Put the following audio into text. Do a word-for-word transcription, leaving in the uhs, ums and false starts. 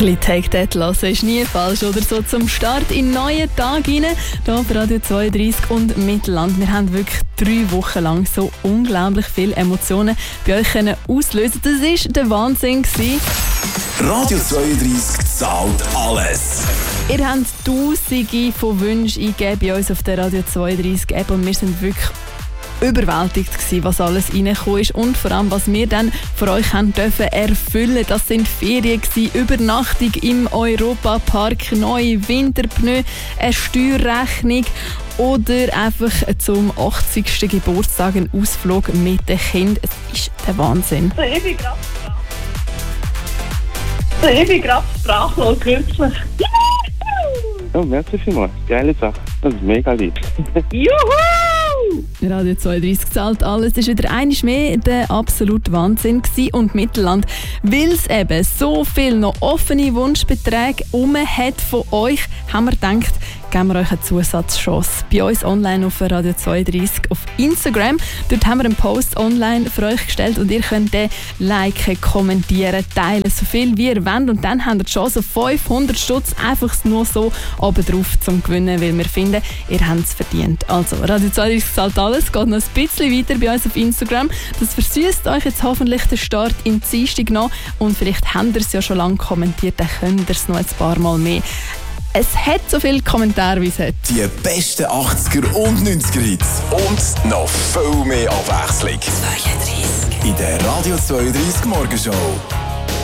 bisschen Take That lassen ist nie falsch, oder so zum Start in den neuen Tag rein. Hier auf Radio zweiunddreißig und Mittelland. Wir haben wirklich drei Wochen lang so unglaublich viele Emotionen bei euch können auslösen. Das war der Wahnsinn gewesen. Radio zweiunddreißig zahlt alles. Ihr habt Tausende von Wünschen eingegeben bei uns auf der Radio zweiunddreißig App und wir sind wirklich überwältigt gewesen, was alles reingekommen ist und vor allem, was wir dann für euch haben dürfen erfüllen. Das sind Ferien gewesen, Übernachtung im Europapark, neue Winterpneu, eine Steuerrechnung oder einfach zum achtzigsten Geburtstag ein Ausflug mit den Kindern. Es ist der Wahnsinn. So, ich bin gerade so, ich bin gerade sprachlos, wirklich. Oh, merci vielmals. Geile Sache. Das ist mega lieb. Juhu! Radio zweiunddreißig zahlt alles. Das war wieder einmal mehr der absolute Wahnsinn gewesen. Und Mittelland, weil es eben so viel noch offene Wunschbeträge um hat von euch, haben wir gedacht, geben wir euch eine Zusatzchance. Bei uns online auf Radio zweiunddreißig auf Instagram. Dort haben wir einen Post online für euch gestellt und ihr könnt den liken, kommentieren, teilen, so viel wie ihr wollt. Und dann habt ihr die Chance auf fünfhundert Stutz einfach nur so oben drauf zum Gewinnen, weil wir finden, ihr habt es verdient. Also, Radio zweiunddreißig zahlt alles, geht noch ein bisschen weiter bei uns auf Instagram. Das versüßt euch jetzt hoffentlich den Start im Dienstag noch und vielleicht habt ihr es ja schon lange kommentiert, dann könnt ihr es noch ein paar Mal mehr. Es hat so viele Kommentare, wie es hat. Die besten achtziger und neunziger Hits und noch viel mehr Abwechslung. zweiunddreißig In der Radio zweiunddreißig Morgenshow.